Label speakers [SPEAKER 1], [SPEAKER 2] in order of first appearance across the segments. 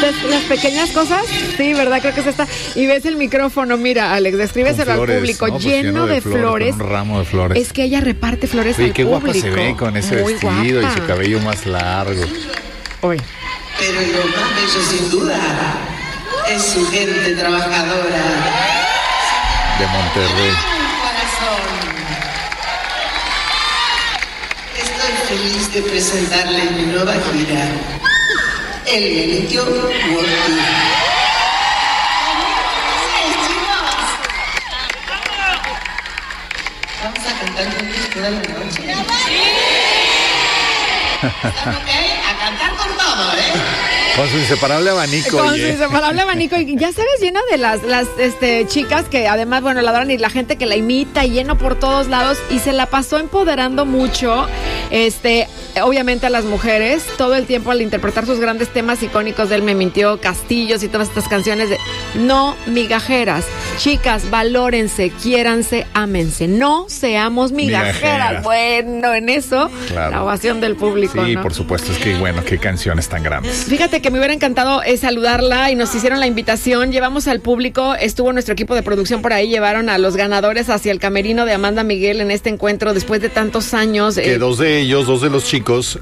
[SPEAKER 1] Las pequeñas cosas, sí, ¿verdad? Creo que es esta. Y ves el micrófono, mira, Alex, descríbeselo al público,
[SPEAKER 2] ¿no? Pues
[SPEAKER 1] lleno de flores.
[SPEAKER 2] Con un ramo de flores.
[SPEAKER 1] Es que ella reparte flores al
[SPEAKER 2] qué
[SPEAKER 1] público.
[SPEAKER 2] Qué guapa se ve con ese
[SPEAKER 1] muy
[SPEAKER 2] vestido
[SPEAKER 1] guapa.
[SPEAKER 2] y su cabello más largo.
[SPEAKER 1] Hoy.
[SPEAKER 3] Pero lo más bello, sin duda, es su gente trabajadora.
[SPEAKER 2] De Monterrey.
[SPEAKER 3] Corazón. Estoy feliz de presentarle mi nueva gira. El Benito World Tour. Vamos a cantar juntos toda la noche. ¿Están ok? A cantar con todo,
[SPEAKER 2] Con su inseparable abanico.
[SPEAKER 1] Con su inseparable abanico. Y ya sabes, lleno de las chicas que además, bueno, la adoran y la gente que la imita, y lleno por todos lados. Y se la pasó empoderando mucho, obviamente a las mujeres, todo el tiempo al interpretar sus grandes temas icónicos de Él me mintió, Castillos y todas estas canciones de no migajeras. Chicas, valórense, quiéranse, ámense. No seamos migajeras. Bueno, en eso, claro. La ovación del público.
[SPEAKER 2] Sí,
[SPEAKER 1] ¿no?
[SPEAKER 2] por supuesto, es que bueno, qué canciones tan grandes.
[SPEAKER 1] Fíjate que me hubiera encantado saludarla y nos hicieron la invitación, llevamos al público, estuvo nuestro equipo de producción por ahí, llevaron a los ganadores hacia el camerino de Amanda Miguel en este encuentro después de tantos años.
[SPEAKER 2] Que dos de los chicos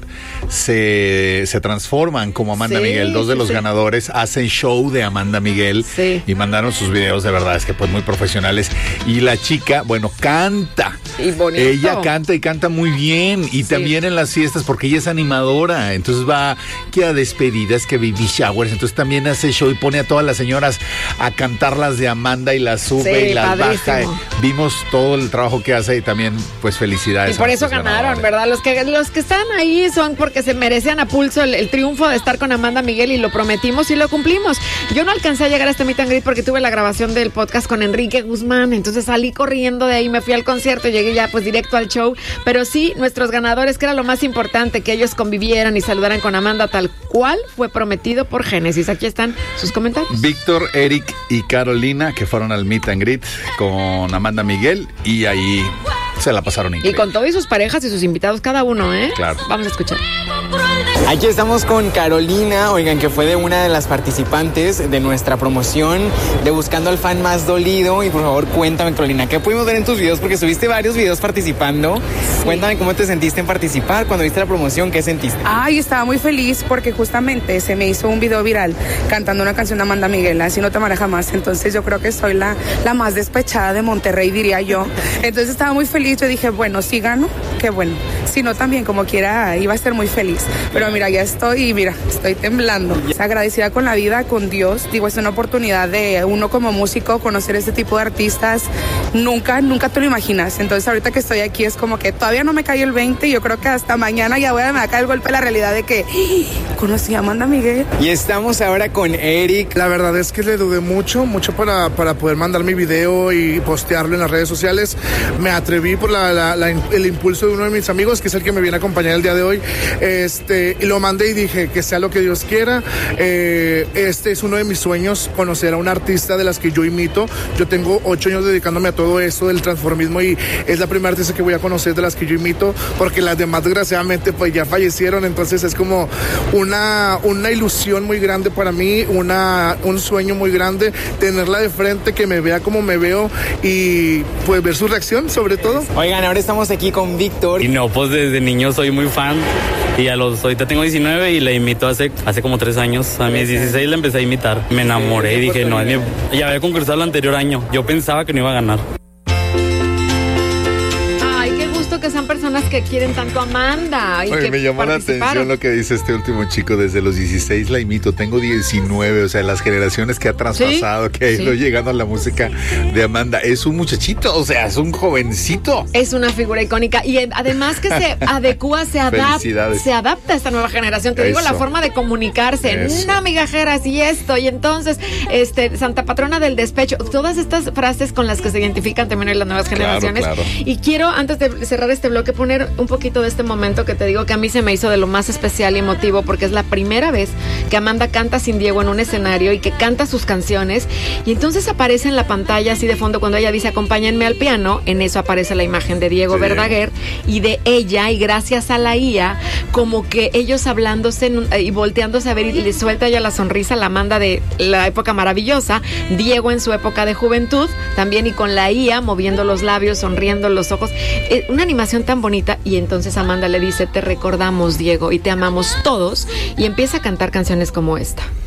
[SPEAKER 2] se transforman como Amanda Miguel, dos de los ganadores hacen show de Amanda Miguel y mandaron sus videos, de verdad, es que pues muy profesionales. Y la chica, bueno, canta.
[SPEAKER 1] Y bonito.
[SPEAKER 2] Ella canta y canta muy bien y también en las fiestas porque ella es animadora, entonces va que a despedidas, que baby showers, entonces también hace show y pone a todas las señoras a cantar las de Amanda y las sube y las baja. Vimos todo el trabajo que hace y también pues felicidades.
[SPEAKER 1] Y por eso ganaron, ¿verdad? Los que están ahí son porque se merecían a pulso el triunfo de estar con Amanda Miguel y lo prometimos y lo cumplimos. Yo no alcancé a llegar a este meet and greet porque tuve la grabación del podcast con Enrique Guzmán, entonces salí corriendo de ahí, me fui al concierto y llegué ya pues directo al show, pero sí, nuestros ganadores, que era lo más importante, que ellos convivieran y saludaran con Amanda tal cual fue prometido por Génesis. Aquí están sus comentarios.
[SPEAKER 2] Víctor, Eric y Carolina, que fueron al meet and greet con Amanda Miguel y ahí se la pasaron increíble.
[SPEAKER 1] Y con todo y sus parejas y sus invitados cada uno,
[SPEAKER 2] Claro.
[SPEAKER 1] Vamos a escuchar.
[SPEAKER 4] Aquí estamos con Carolina, oigan, que fue de una de las participantes de nuestra promoción de Buscando al Fan Más Dolido. Y por favor, cuéntame, Carolina, ¿qué pudimos ver en tus videos? Porque subiste varios videos participando. Sí. Cuéntame cómo te sentiste en participar, cuando viste la promoción, ¿qué sentiste?
[SPEAKER 5] Ay, estaba muy feliz porque justamente se me hizo un video viral cantando una canción de Amanda Miguel, Así no te amaré jamás. Entonces yo creo que soy la más despechada de Monterrey, diría yo. Entonces estaba muy feliz, yo dije, bueno, si gano, qué bueno. Si no, también como quiera, iba a ser muy feliz. Pero mira, ya estoy, estoy temblando. Agradecida con la vida, con Dios. Digo, es una oportunidad de uno como músico conocer este tipo de artistas. Nunca te lo imaginas. Entonces ahorita que estoy aquí es como que todavía no me cayó el 20. Yo creo que hasta mañana ya me va a caer el golpe de la realidad de que conocí a Amanda Miguel.
[SPEAKER 4] Y estamos ahora con Eric.
[SPEAKER 6] La verdad es que le dudé mucho para poder mandar mi video y postearlo en las redes sociales. Me atreví por el impulso de uno de mis amigos, que es el que me viene a acompañar el día de hoy. Y lo mandé y dije que sea lo que Dios quiera. Este es uno de mis sueños, conocer a una artista de las que yo imito. Yo tengo 8 años dedicándome a todo esto del transformismo y es la primera artista que voy a conocer de las que yo imito, porque las demás desgraciadamente pues ya fallecieron. Entonces es como una ilusión muy grande para mí, un sueño muy grande, tenerla de frente, que me vea como me veo y pues ver su reacción sobre todo.
[SPEAKER 4] Oigan, ahora estamos aquí con Víctor.
[SPEAKER 7] Y no, pues desde niño soy muy fan y ahorita tengo 19 y la imito hace como 3 años. A mis 16 la empecé a imitar. Me enamoré y dije, no, ya había concursado el anterior año. Yo pensaba que no iba a ganar.
[SPEAKER 1] Que sean personas que quieren tanto a Amanda.
[SPEAKER 2] Oye, me llamó la atención lo que dice este último chico. Desde los 16 la imito, tengo 19, o sea, las generaciones que ha traspasado, que ha ido llegando a la música de Amanda. Es un muchachito, o sea, es un jovencito.
[SPEAKER 1] Es una figura icónica y además que se adecua, se adapta a esta nueva generación. Te digo, la forma de comunicarse, no migajeras y esto, y entonces Santa Patrona del Despecho, todas estas frases con las que se identifican también en las nuevas generaciones. Claro. Y quiero, antes de cerrar este este bloque poner un poquito de este momento que te digo que a mí se me hizo de lo más especial y emotivo, porque es la primera vez que Amanda canta sin Diego en un escenario y que canta sus canciones, y entonces aparece en la pantalla así de fondo cuando ella dice acompáñenme al piano, en eso aparece la imagen de Diego Verdaguer y de ella, y gracias a la IA, como que ellos hablándose y volteándose a ver, y le suelta ella la sonrisa, la Amanda de la época maravillosa, Diego en su época de juventud también, y con la IA moviendo los labios, sonriendo los ojos, una animación tan bonita. Y entonces Amanda le dice: te recordamos, Diego, y te amamos todos, y empieza a cantar canciones como esta.